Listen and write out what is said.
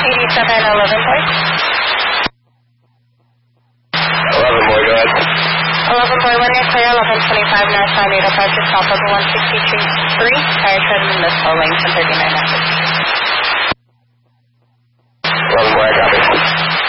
8711 boy. 11 boy, go ahead. 11 boy, 1 near clear, 1125 northbound 805, just off of 163, tire tread in the slow lane, 1039 message.